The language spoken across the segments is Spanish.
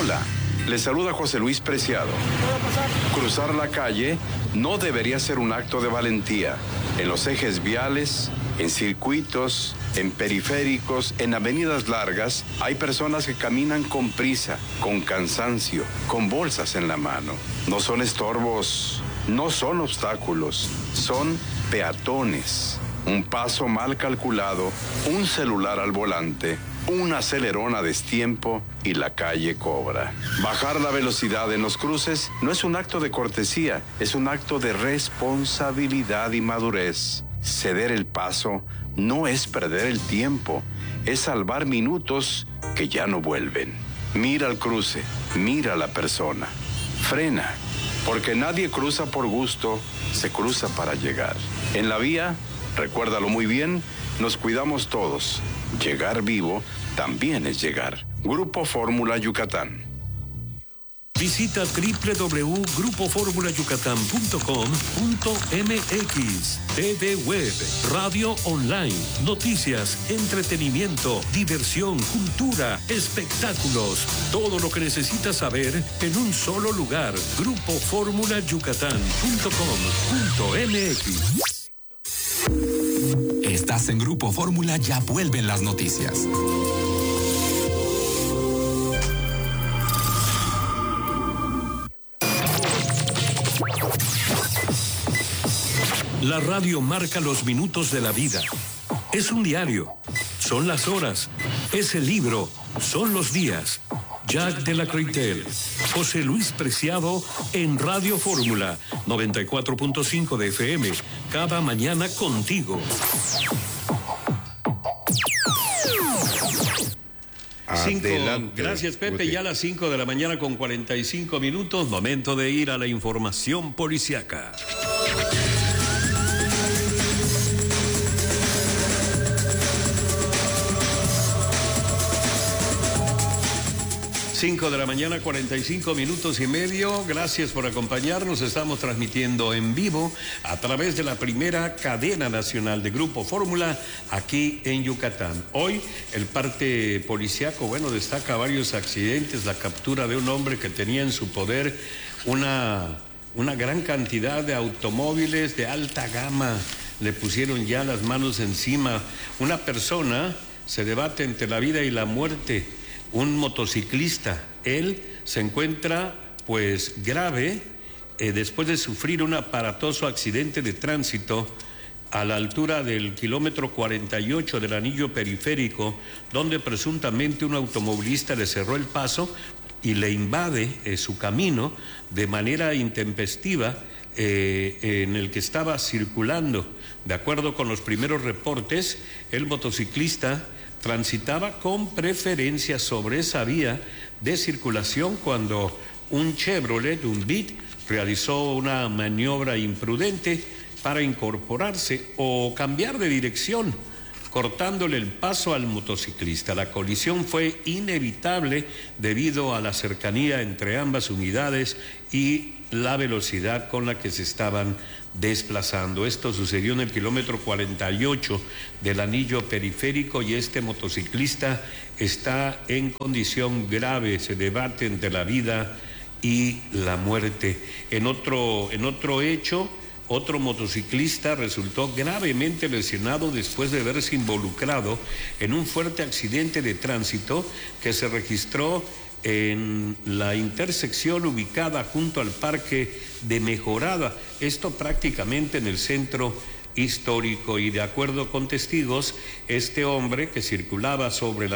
Hola, les saluda José Luis Preciado. Cruzar la calle no debería ser un acto de valentía. En los ejes viales, en circuitos, en periféricos, en avenidas largas, hay personas que caminan con prisa, con cansancio, con bolsas en la mano. No son estorbos, no son obstáculos, son peatones. Un paso mal calculado, un celular al volante, un acelerón a destiempo y la calle cobra. Bajar la velocidad en los cruces no es un acto de cortesía, es un acto de responsabilidad y madurez. Ceder el paso no es perder el tiempo, es salvar minutos que ya no vuelven. Mira el cruce, mira a la persona. Frena, porque nadie cruza por gusto, se cruza para llegar. En la vía, recuérdalo muy bien, nos cuidamos todos. Llegar vivo también es llegar. Grupo Fórmula Yucatán. Visita www.grupoformulayucatán.com.mx. TV Web, radio online, noticias, entretenimiento, diversión, cultura, espectáculos. Todo lo que necesitas saber en un solo lugar. grupoformulayucatán.com.mx. Estás en Grupo Fórmula, ya vuelven las noticias. La radio marca los minutos de la vida. Es un diario, son las horas, es el libro, son los días. Jack de la Creytel, José Luis Preciado en Radio Fórmula 94.5 de FM, cada mañana contigo. Adelante. Gracias, Pepe. Ya a las 5 de la mañana con 45 minutos, momento de ir a la información policiaca. 5 de la mañana, 45 minutos y medio. Gracias por acompañarnos. Estamos transmitiendo en vivo a través de la primera cadena nacional de Grupo Fórmula aquí en Yucatán. Hoy el parte policiaco, destaca varios accidentes, la captura de un hombre que tenía en su poder una gran cantidad de automóviles de alta gama. Le pusieron ya las manos encima. Una persona se debate entre la vida y la muerte. Un motociclista, él se encuentra grave después de sufrir un aparatoso accidente de tránsito a la altura del kilómetro 48 del anillo periférico, donde presuntamente un automovilista le cerró el paso y le invade su camino de manera intempestiva en el que estaba circulando. De acuerdo con los primeros reportes, el motociclista transitaba con preferencia sobre esa vía de circulación cuando un Chevrolet, un Beat, realizó una maniobra imprudente para incorporarse o cambiar de dirección, cortándole el paso al motociclista. La colisión fue inevitable debido a la cercanía entre ambas unidades y la velocidad con la que se estaban desplazando. Esto sucedió en el kilómetro 48 del anillo periférico y este motociclista está en condición grave. Se debate entre la vida y la muerte. En otro hecho, otro motociclista resultó gravemente lesionado después de verse involucrado en un fuerte accidente de tránsito que se registró en la intersección ubicada junto al Parque de Mejorada, esto prácticamente en el centro histórico, y de acuerdo con testigos, este hombre que circulaba sobre la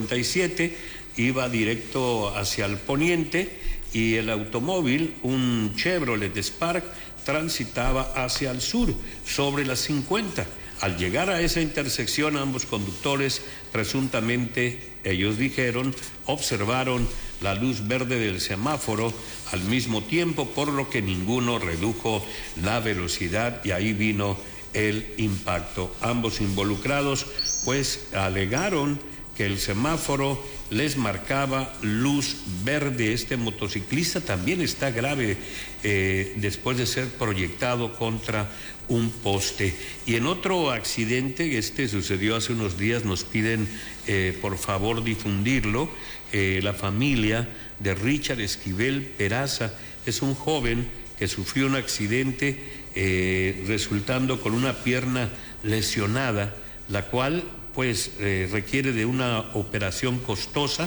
57 iba directo hacia el poniente y el automóvil, un Chevrolet Spark, transitaba hacia el sur sobre la 50. Al llegar a esa intersección, ambos conductores, presuntamente, ellos dijeron, observaron la luz verde del semáforo al mismo tiempo, por lo que ninguno redujo la velocidad y ahí vino el impacto. Ambos involucrados, alegaron que el semáforo les marcaba luz verde. Este motociclista también está grave después de ser proyectado contra un poste. Y en otro accidente, sucedió hace unos días, nos piden por favor difundirlo. La familia de Richard Esquivel Peraza es un joven que sufrió un accidente resultando con una pierna lesionada, la cual pues requiere de una operación costosa,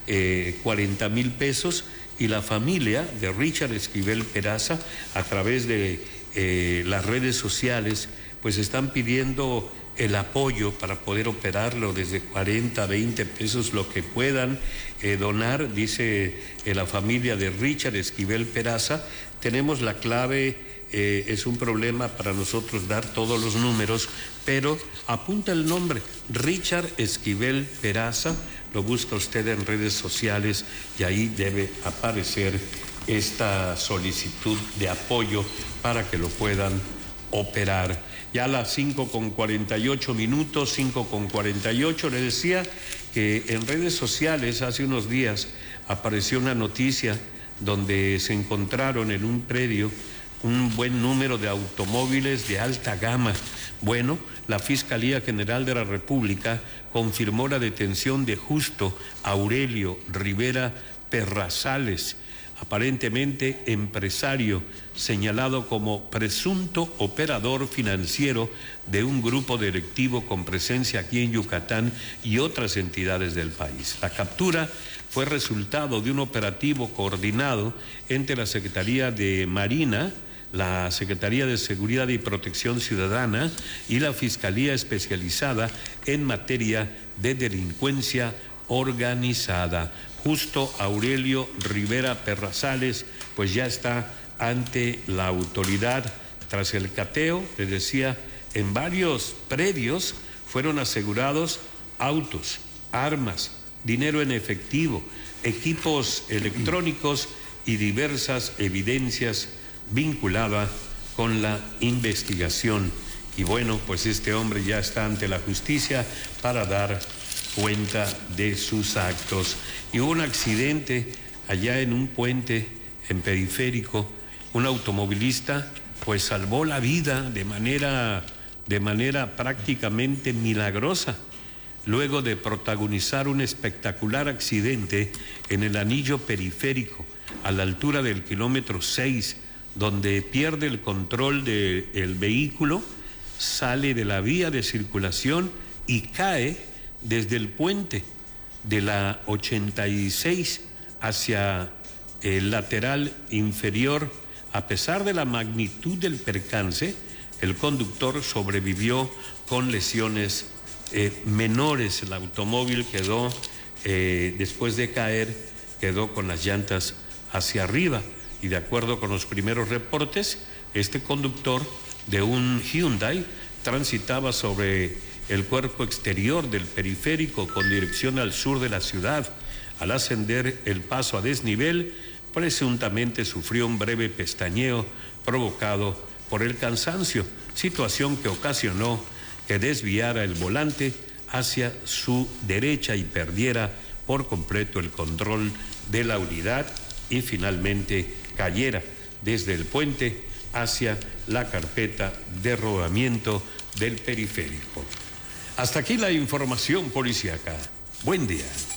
40,000 pesos, y la familia de Richard Esquivel Peraza, a través de las redes sociales, pues están pidiendo el apoyo para poder operarlo, desde 40, 20 pesos, lo que puedan donar. Dice la familia de Richard Esquivel Peraza, tenemos la clave. Es un problema para nosotros dar todos los números, pero apunta el nombre, Richard Esquivel Peraza, lo busca usted en redes sociales y ahí debe aparecer esta solicitud de apoyo para que lo puedan operar. Ya a las 5:48, 5:48, le decía que en redes sociales hace unos días apareció una noticia donde se encontraron en un predio un buen número de automóviles de alta gama. Bueno, la Fiscalía General de la República confirmó la detención de Justo Aurelio Rivera Perrazales, aparentemente empresario, señalado como presunto operador financiero de un grupo delictivo con presencia aquí en Yucatán y otras entidades del país. La captura fue resultado de un operativo coordinado entre la Secretaría de Marina, la Secretaría de Seguridad y Protección Ciudadana y la Fiscalía Especializada en materia de delincuencia organizada. Justo Aurelio Rivera Perrazales pues ya está ante la autoridad tras el cateo. Les decía, en varios predios fueron asegurados autos, armas, dinero en efectivo, equipos electrónicos y diversas evidencias vinculadas con la investigación. Y bueno, pues este hombre ya está ante la justicia para dar cuenta de sus actos. Y hubo un accidente allá en un puente en Periférico. Un automovilista pues salvó la vida de manera prácticamente milagrosa, luego de protagonizar un espectacular accidente en el anillo periférico, a la altura del kilómetro 6, donde pierde el control del vehículo, sale de la vía de circulación y cae desde el puente de la 86 hacia el lateral inferior. A pesar de la magnitud del percance, el conductor sobrevivió con lesiones menores. El automóvil quedó, después de caer, quedó con las llantas hacia arriba. Y de acuerdo con los primeros reportes, este conductor de un Hyundai transitaba sobre el cuerpo exterior del periférico con dirección al sur de la ciudad. Al ascender el paso a desnivel, presuntamente sufrió un breve pestañeo provocado por el cansancio, situación que ocasionó que desviara el volante hacia su derecha y perdiera por completo el control de la unidad y finalmente cayera desde el puente hacia la carpeta de rodamiento del periférico. Hasta aquí la información policíaca. Buen día.